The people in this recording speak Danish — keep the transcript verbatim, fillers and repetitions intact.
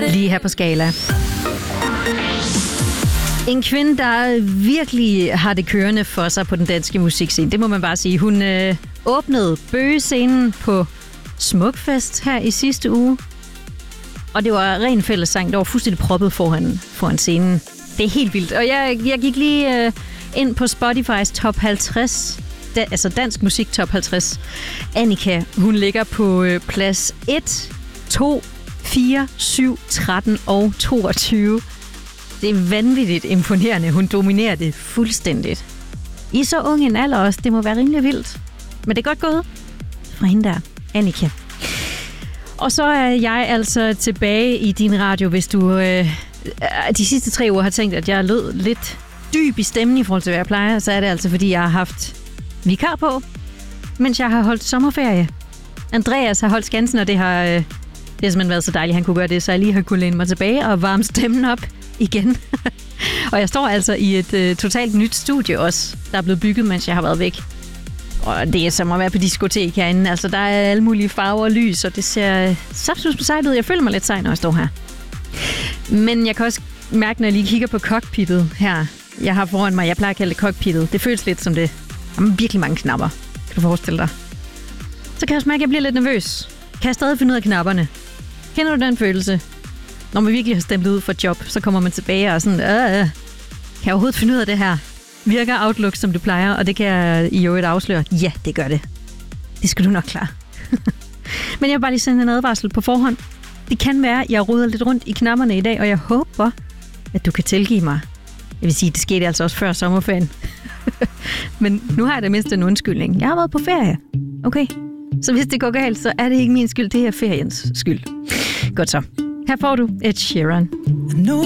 Lige her på Skala. En kvinde, der virkelig har det kørende for sig på den danske musikscene, det må man bare sige. Hun øh, åbnede Bøgescenen på Smukfest her i sidste uge. Og det var ren fællessang, der var fuldstændig proppet foran, foran scenen. Det er helt vildt. Og jeg, jeg gik lige øh, ind på Spotifys top halvtreds, da, altså dansk musik top halvtreds. Annika, hun ligger på øh, plads et, to, fire, syv, tretten og toogtyve. Det er vanvittigt imponerende. Hun dominerer det fuldstændigt. I så ung en alder også. Det må være rimelig vildt. Men det er godt gået fra hende der, Annika. Og så er jeg altså tilbage i din radio, hvis du øh, de sidste tre uger har tænkt, at jeg lød lidt dyb i stemmen i forhold til, hvad jeg plejer. Så er det altså, fordi jeg har haft vikar på, mens jeg har holdt sommerferie. Andreas har holdt skansen, og det har, øh, det har simpelthen været så dejligt, at han kunne gøre det, så jeg lige har kunnet læne mig tilbage og varme stemmen op igen. Og jeg står altså i et øh, totalt nyt studie også, der er blevet bygget, mens jeg har været væk. Og det er som at være på diskotek herinde. Altså, der er alle mulige farver og lys, og det ser saftsus på sejt ud. Jeg føler mig lidt sej, når jeg står her. Men jeg kan også mærke, når jeg lige kigger på cockpittet her. Jeg har foran mig, jeg plejer at kalde det cockpittet. Det føles lidt som det. Der er virkelig mange knapper. Kan du forestille dig? Så kan jeg også mærke, at jeg bliver lidt nervøs. Kan jeg stadig finde ud af knapperne? Kender du den følelse? Når man virkelig har stemt ud for job, så kommer man tilbage og sådan, øh, kan jeg overhovedet finde ud af det her? Virker Outlook, som du plejer, og det kan jeg i øvrigt afsløre. Ja, det gør det. Det skal du nok klare. Men jeg vil bare lige sende en advarsel på forhånd. Det kan være, at jeg roder lidt rundt i knapperne i dag, og jeg håber, at du kan tilgive mig. Jeg vil sige, det skete altså også før sommerferien. Men nu har jeg da mindst en undskyldning. Jeg har været på ferie. Okay? Så hvis det går galt, så er det ikke min skyld. Det er feriens skyld. Godt så. Her får du Ed Sheeran.